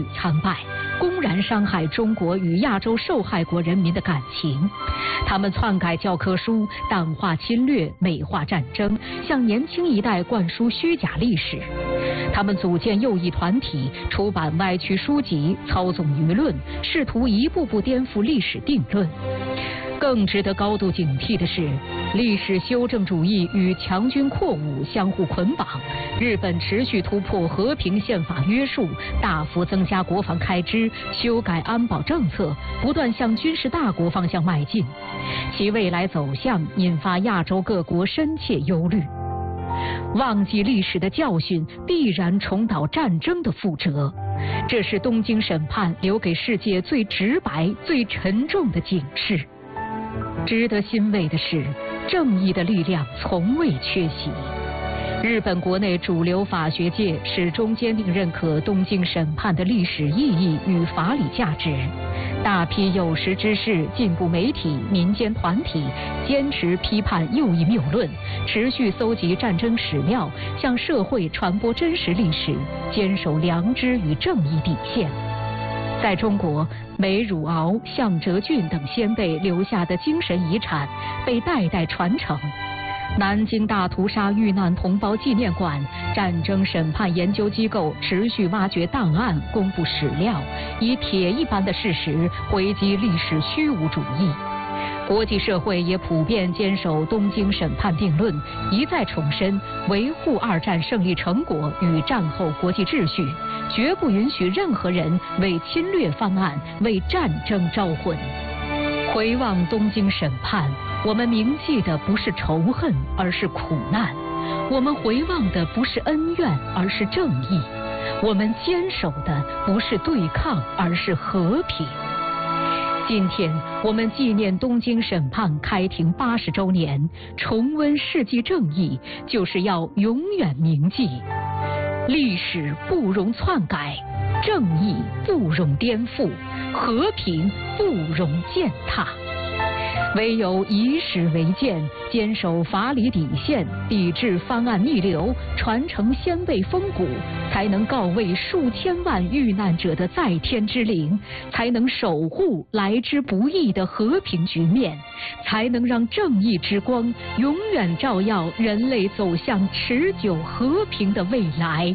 参拜，公然伤害中国与亚洲受害国人民的感情。他们篡改教科书，淡化侵略，美化战争，向年轻一代灌输虚假历史。他们组建右翼团体，出版歪曲书籍，操纵舆论，试图一步步颠覆历史定论。更值得高度警惕的是，历史修正主义与强军扩武相互捆绑。日本持续突破和平宪法约束，大幅增加国防开支，修改安保政策，不断向军事大国方向迈进。其未来走向引发亚洲各国深切忧虑。忘记历史的教训，必然重蹈战争的覆辙。这是东京审判留给世界最直白、最沉重的警示。值得欣慰的是，正义的力量从未缺席。日本国内主流法学界始终坚定认可东京审判的历史意义与法理价值。大批有识之士、进步媒体、民间团体坚持批判右翼谬论，持续搜集战争史料，向社会传播真实历史，坚守良知与正义底线。在中国，梅汝敖、项哲俊等先辈留下的精神遗产被代代传承。南京大屠杀遇难同胞纪念馆、战争审判研究机构持续挖掘档案，公布史料，以铁一般的事实回击历史虚无主义。国际社会也普遍坚守东京审判定论，一再重申维护二战胜利成果与战后国际秩序，绝不允许任何人为侵略翻案、为战争招魂。回望东京审判，我们铭记的不是仇恨，而是苦难；我们回望的不是恩怨，而是正义；我们坚守的不是对抗，而是和平。今天，我们纪念东京审判开庭80周年，重温世纪正义，就是要永远铭记：历史不容篡改，正义不容颠覆，和平不容践踏。唯有以史为鉴，坚守法理底线，抵制翻案逆流，传承先辈风骨，才能告慰数千万遇难者的在天之灵，才能守护来之不易的和平局面，才能让正义之光永远照耀人类走向持久和平的未来。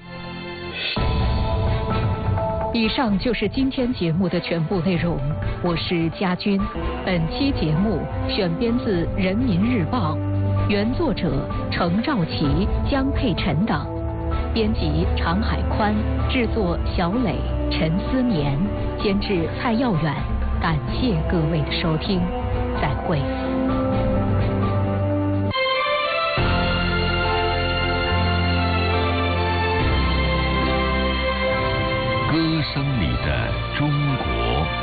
以上就是今天节目的全部内容，我是佳君。本期节目选编自《人民日报》，原作者程兆琪、江佩晨等，编辑常海宽，制作小磊、陈思年，监制蔡耀远。感谢各位的收听，再会。 歌声里的中国。